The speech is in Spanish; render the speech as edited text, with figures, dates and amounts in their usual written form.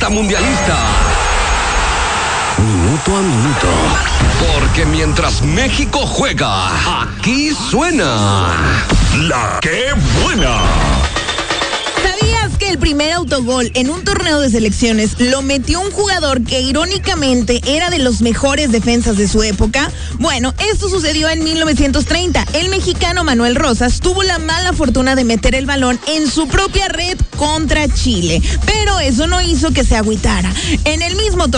alerta mundialista. Minuto a minuto. Porque mientras México juega, aquí suena La Que Buena. ¿Sabías que el primer autogol en un torneo de selecciones lo metió un jugador que irónicamente era de los mejores defensas de su época? Bueno, esto sucedió en 1930. El mexicano Manuel Rosas tuvo la mala fortuna de meter el balón en su propia red contra Chile, pero eso no hizo que se agüitara. En el mismo